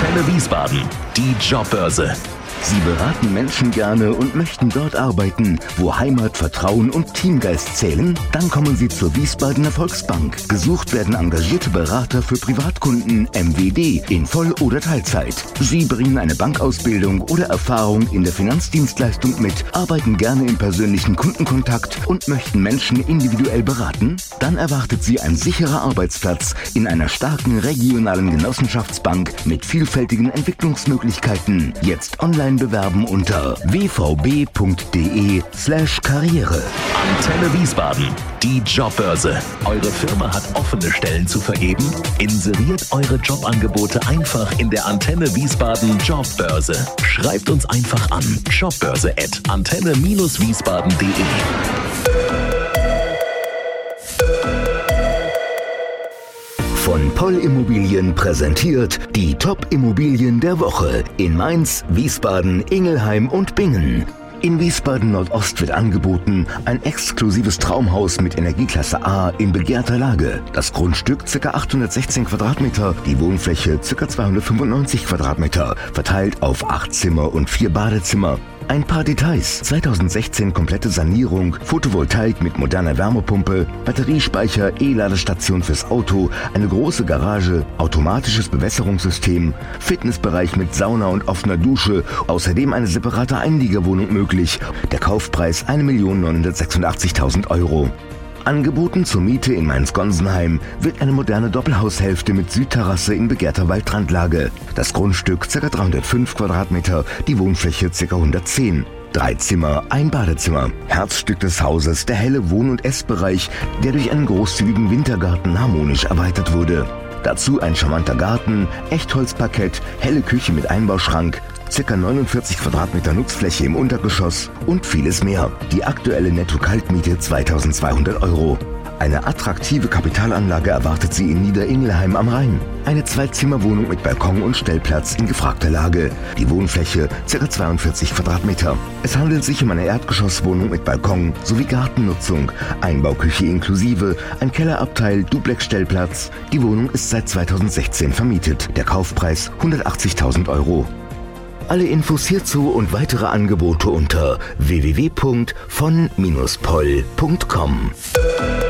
Antenne Wiesbaden, die Jobbörse. Sie beraten Menschen gerne und möchten dort arbeiten, wo Heimat, Vertrauen und Teamgeist zählen? Dann kommen Sie zur Wiesbadener Volksbank. Gesucht werden engagierte Berater für Privatkunden, MWD, in Voll- oder Teilzeit. Sie bringen eine Bankausbildung oder Erfahrung in der Finanzdienstleistung mit, arbeiten gerne im persönlichen Kundenkontakt und möchten Menschen individuell beraten? Dann erwartet Sie ein sicherer Arbeitsplatz in einer starken regionalen Genossenschaftsbank mit vielfältigen Entwicklungsmöglichkeiten. Jetzt online bewerben unter wvb.de/Karriere. Antenne Wiesbaden, die Jobbörse. Eure Firma hat offene Stellen zu vergeben? Inseriert eure Jobangebote einfach in der Antenne Wiesbaden Jobbörse. Schreibt uns einfach an jobbörse@antenne-wiesbaden.de. Von Poll Immobilien präsentiert die Top-Immobilien der Woche in Mainz, Wiesbaden, Ingelheim und Bingen. In Wiesbaden Nordost wird angeboten ein exklusives Traumhaus mit Energieklasse A in begehrter Lage. Das Grundstück ca. 816 Quadratmeter, die Wohnfläche ca. 295 Quadratmeter, verteilt auf 8 Zimmer und 4 Badezimmer. Ein paar Details: 2016 komplette Sanierung, Photovoltaik mit moderner Wärmepumpe, Batteriespeicher, E-Ladestation fürs Auto, eine große Garage, automatisches Bewässerungssystem, Fitnessbereich mit Sauna und offener Dusche, außerdem eine separate Einliegerwohnung möglich. Der Kaufpreis 1.986.000 Euro. Angeboten zur Miete in Mainz-Gonsenheim wird eine moderne Doppelhaushälfte mit Südterrasse in begehrter Waldrandlage. Das Grundstück ca. 305 Quadratmeter, die Wohnfläche ca. 110. 3 Zimmer, ein Badezimmer. Herzstück des Hauses der helle Wohn- und Essbereich, der durch einen großzügigen Wintergarten harmonisch erweitert wurde. Dazu ein charmanter Garten, Echtholzparkett, helle Küche mit Einbauschrank, ca. 49 Quadratmeter Nutzfläche im Untergeschoss und vieles mehr. Die aktuelle Netto-Kaltmiete 2.200 Euro. Eine attraktive Kapitalanlage erwartet Sie in Niederingelheim am Rhein. Eine 2-Zimmer-Wohnung mit Balkon und Stellplatz in gefragter Lage. Die Wohnfläche ca. 42 Quadratmeter. Es handelt sich um eine Erdgeschosswohnung mit Balkon sowie Gartennutzung, Einbauküche inklusive, ein Kellerabteil, Duplex-Stellplatz. Die Wohnung ist seit 2016 vermietet. Der Kaufpreis 180.000 Euro. Alle Infos hierzu und weitere Angebote unter www.von-poll.com.